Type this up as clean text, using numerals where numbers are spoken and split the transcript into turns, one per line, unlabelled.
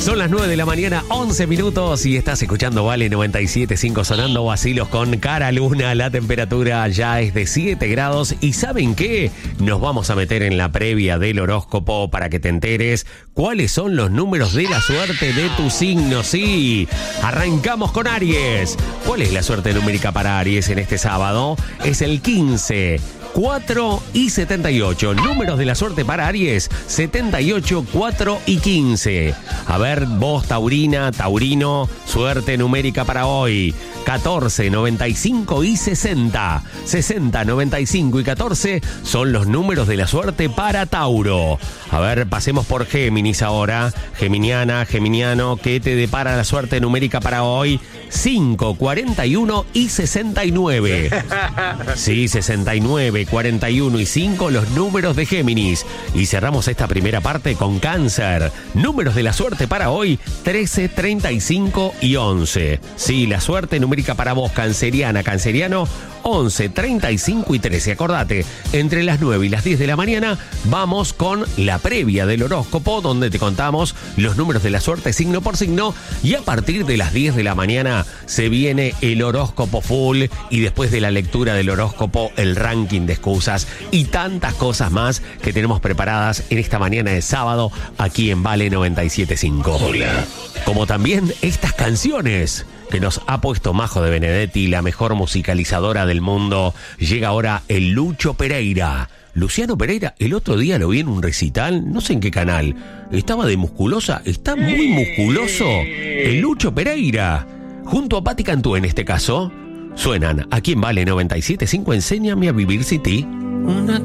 Son las 9 de la mañana, 11 minutos y estás escuchando Vale 97.5 sonando vacilos con cara luna. La temperatura ya es de 7 grados y ¿saben qué? Nos vamos a meter en la previa del horóscopo para que te enteres cuáles son los números de la suerte de tu signo. Sí, arrancamos con Aries. ¿Cuál es la suerte numérica para Aries en este sábado? Es el 15. 4 y 78. Números de la suerte para Aries: 78, 4 y 15. A ver, vos, Taurina, Taurino, suerte numérica para hoy: 14, 95 y 60. 60, 95 y 14 son los números de la suerte para Tauro. A ver, pasemos por Géminis ahora. Geminiana, Geminiano, ¿qué te depara la suerte numérica para hoy? 5, 41 y 69. Sí, 69, 41 y 5 los números de Géminis. Y cerramos esta primera parte con Cáncer. Números de la suerte para hoy: 13, 35 y 11. Sí, la suerte numérica para vos, canceriana, canceriano: 11, 35 y 13. Acordate, entre las 9 y las 10 de la mañana vamos con la previa del horóscopo, donde te contamos los números de la suerte signo por signo, y a partir de las 10 de la mañana se viene el horóscopo full, y después de la lectura del horóscopo, el ranking de excusas y tantas cosas más que tenemos preparadas en esta mañana de sábado aquí en Vale 97.5. Hola. Como también estas canciones que nos ha puesto Majo de Benedetti, la mejor musicalizadora del mundo. Llega ahora el Lucho Pereira. Luciano Pereira, el otro día lo vi en un recital, no sé en qué canal. Estaba de musculosa, está muy musculoso el Lucho Pereira. Junto a Patti Cantú en este caso, suenan aquí en Vale 97.5, Enséñame a vivir sin ti.
Una